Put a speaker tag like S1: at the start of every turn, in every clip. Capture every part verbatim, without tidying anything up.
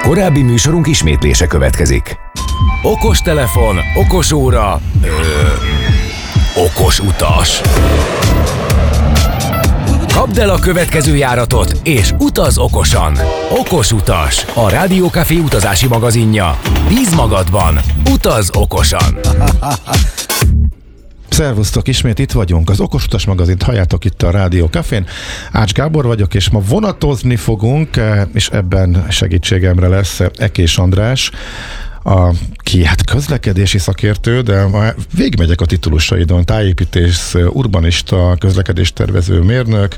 S1: Korábbi műsorunk ismétlése következik. Okos telefon, okos óra, ö, okos utas. Kapd el a következő járatot, és utaz okosan. Okos utas, a Rádió Café utazási magazinja. Bíz magadban, utaz okosan.
S2: Szervusztok, ismét itt vagyunk. Az Okos Utas magazint halljátok itt a Rádió Cafén. Ács Gábor vagyok, és ma vonatozni fogunk, és ebben segítségemre lesz Ekés András, aki hát közlekedési szakértő, de ma végigmegyek a titulusaidon: tájépítész, urbanista, közlekedéstervező mérnök,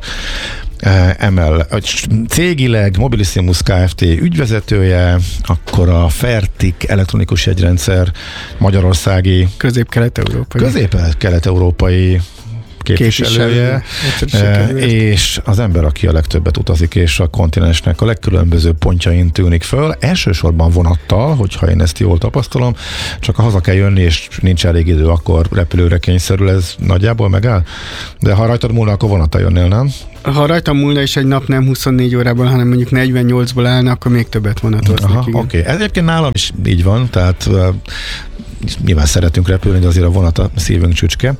S2: emel cégileg Mobilissimus Kft. Ügyvezetője, akkor a Fertik elektronikus jegyrendszer magyarországi
S3: közép-kelet-európai
S2: közép-kelet-európai képviselője,
S3: képviselője.
S2: És az ember, aki a legtöbbet utazik, és a kontinensnek a legkülönbözőbb pontjain tűnik föl, elsősorban vonattal, hogyha én ezt jól tapasztalom, csak ha haza kell jönni, és nincs elég idő, akkor repülőre kényszerül, ez nagyjából megáll? De ha rajtad múlna, akkor vonattal jönnél, nem?
S3: Ha rajtam múlna, és egy nap nem huszonnégy órából, hanem mondjuk negyvennyolcból állna, akkor még többet vonatoznék.
S2: Oké, okay. Ez egyébként nálam is így van, tehát uh, nyilván szeretünk repülni, de azért a vonat a szívünk csücske.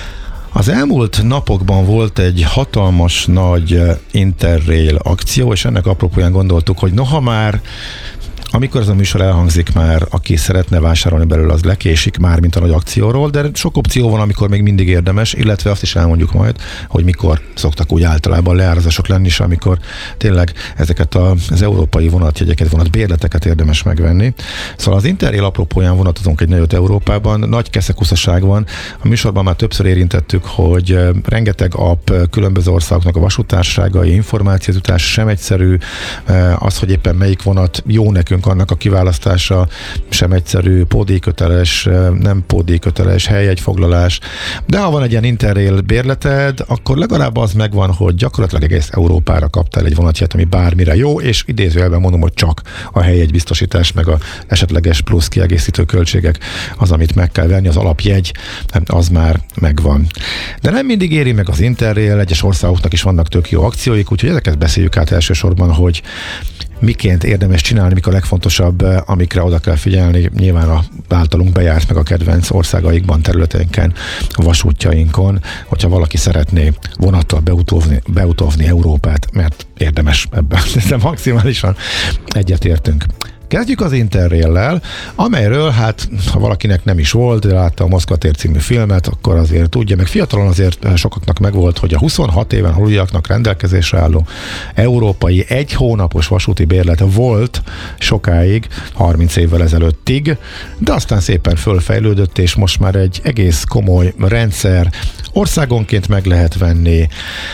S2: Az elmúlt napokban volt egy hatalmas nagy Interrail akció, és ennek apropóján gondoltuk, hogy noha már, amikor ez a műsor elhangzik, már aki szeretne vásárolni belőle, az lekésik már, mint a nagy akcióról, de sok opció van, amikor még mindig érdemes, illetve azt is elmondjuk majd, hogy mikor szoktak úgy általában leárazások lenni, és amikor tényleg ezeket az európai vonatjegyeket, vonatbérleteket érdemes megvenni. Szóval az Interrail apropóján vonatozunk egy nagyot Európában, nagy keszekuszaság van. A műsorban már többször érintettük, hogy rengeteg app, különböző országoknak a vasútársaságai, információzutás sem egyszerű, az, hogy éppen melyik vonat jó nekünk, annak a kiválasztása sem egyszerű, pódíjköteles, nem pódíjköteles, helyjegyfoglalás. De ha van egy ilyen Interrail bérleted, akkor legalább az megvan, hogy gyakorlatilag egész Európára kaptál egy vonatjegyet, ami bármire jó, és idézőjelben mondom, hogy csak a helyjegybiztosítás, meg a esetleges plusz kiegészítő költségek az, amit meg kell venni, az alapjegy, az már megvan. De nem mindig éri meg az Interrail, egyes országoknak is vannak tök jó akcióik, úgyhogy ezeket beszéljük át elsősorban, hogy miként érdemes csinálni, mik a legfontosabb, amikre oda kell figyelni, nyilván a általunk bejárt meg a kedvenc országaikban, területeinken, vasútjainkon, hogyha valaki szeretné vonattal beutózni, beutózni Európát, mert érdemes ebben, de maximálisan egyetértünk. Kezdjük az Interrail-lel, amelyről hát, ha valakinek nem is volt, de látta a Moszkva tér című filmet, akkor azért tudja, meg fiatalon azért sokaknak megvolt, hogy a huszonhat éven aluljaknak rendelkezésre álló európai egy hónapos vasúti bérlet volt sokáig, harminc évvel ezelőttig, de aztán szépen fölfejlődött, és most már egy egész komoly rendszer, országonként meg lehet venni,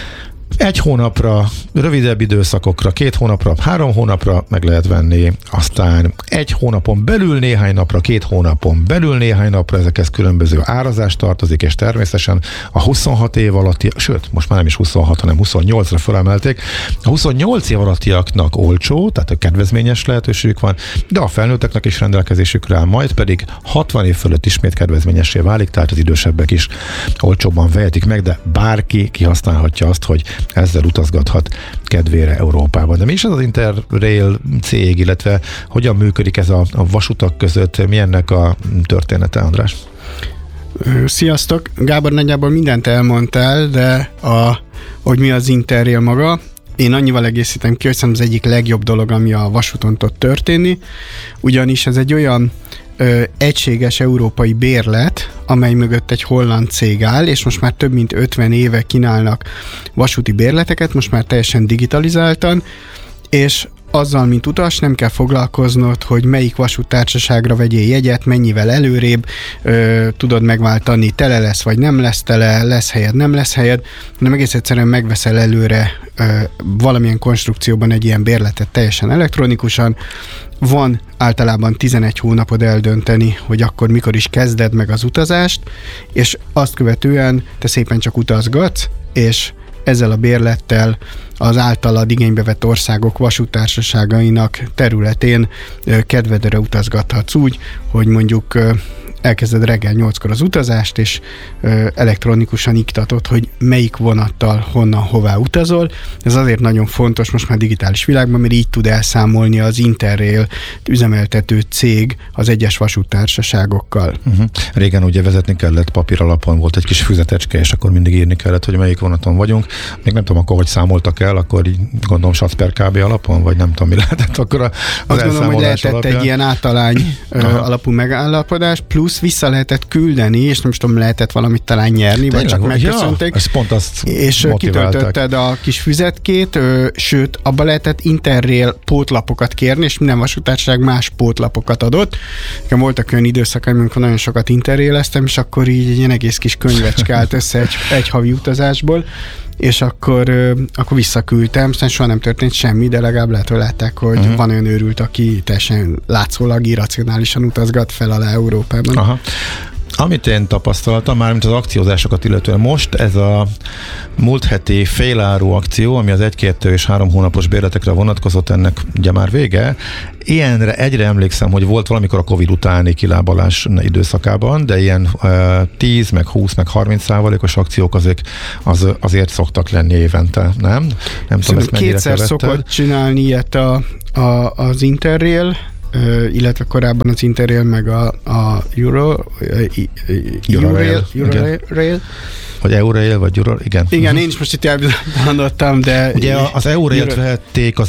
S2: egy hónapra, rövidebb időszakokra, két hónapra, három hónapra meg lehet venni, aztán egy hónapon belül néhány napra, két hónapon belül néhány napra, ezekhez különböző árazás tartozik, és természetesen a huszonhat év alatti, sőt, most már nem is huszonhat, hanem huszonnyolcra felemelték, a huszonnyolc év alattiaknak olcsó, tehát a kedvezményes lehetőségük van, de a felnőtteknek is rendelkezésükre áll, majd pedig hatvan év fölött ismét kedvezményessé válik, tehát az idősebbek is olcsóbban vehetik meg, de bárki kihasználhatja azt, hogy ezzel utazgathat kedvére Európában. De mi is az az Interrail cég, illetve hogyan működik ez a, a vasutak között? Mi ennek a története, András?
S3: Sziasztok! Gábor, nagyjából mindent elmondtál, de a, hogy mi az Interrail maga, én annyival egészítem ki, hogy szerintem az egyik legjobb dolog, ami a vasúton tud történni, ugyanis ez egy olyan ö, egységes európai bérlet, amely mögött egy holland cég áll, és most már több mint ötven éve kínálnak vasúti bérleteket, most már teljesen digitalizáltan, és azzal, mint utas, nem kell foglalkoznod, hogy melyik vasúttársaságra vegyél jegyet, mennyivel előrébb ö, tudod megváltani, tele lesz vagy nem lesz tele, lesz helyed, nem lesz helyed, hanem egész egyszerűen megveszel előre ö, valamilyen konstrukcióban egy ilyen bérletet teljesen elektronikusan. Van általában tizenegy hónapod eldönteni, hogy akkor mikor is kezded meg az utazást, és azt követően te szépen csak utazgatsz, és ezzel a bérlettel az általad igénybe vett országok vasúttársaságainak területén kedvedre utazgathatsz úgy, hogy mondjuk elkezded reggel nyolckor az utazást, és ö, elektronikusan iktatod, hogy melyik vonattal honnan hová utazol. Ez azért nagyon fontos most már digitális világban, mert így tud elszámolni az Interrail üzemeltető cég az egyes vasúttársaságokkal.
S2: Uh-huh. Régen ugye vezetni kellett, papír alapon volt egy kis füzetecske, és akkor mindig írni kellett, hogy melyik vonaton vagyunk. Még nem tudom, akkor hogy számoltak el, akkor így gondolom satsz per ká bé alapon, vagy nem tudom, mi lehetett akkor a, az
S3: Azt gondolom, hogy lehetett
S2: alapján.
S3: Egy ilyen általány alapú megállapodás, plusz vissza lehetett küldeni, és nem is tudom, lehetett valamit talán nyerni, vagy csak megköszönték.
S2: Ja, pont azt
S3: és
S2: motiválták.
S3: Kitöltötted a kis füzetkét, ö, sőt, abba lehetett Interrail pótlapokat kérni, és minden vasútársaság más pótlapokat adott. Nekem voltak olyan időszakaim, amikor nagyon sokat interraileztem, és akkor így egy ilyen egész kis könyvecske állt össze egy, egy havi utazásból, és akkor, ö, akkor visszaküldtem, aztán soha nem történt semmi, de legalább lehet, hogy látták, hogy uh-huh. van olyan őrült, aki teljesen látszólag irracionálisan utazgat fel alá Európában.
S2: Aha. Amit én tapasztaltam, már mint az akciózásokat illetően most, ez a múlt heti féláru akció, ami az egy, kettő és három hónapos bérletekre vonatkozott, ennek ugye már vége. Ilyenre egyre emlékszem, hogy volt valamikor a Covid utáni kilábalás időszakában, de ilyen uh, tíz, meg húsz, meg harminc százalékos akciók azért, az, azért szoktak lenni évente, nem? Nem tudom, ezt mennyire
S3: kétszer
S2: követted.
S3: szokott csinálni ilyet a, a, az Interrail, Uh, illetve korábban az Interrail meg a, a Euro, uh, Eurorail, Eurorail.
S2: Vagy Eurorail, vagy Euro, igen.
S3: Igen, én is most itt elbizonytalanodtam, de...
S2: Ugye az Eurailt vehették az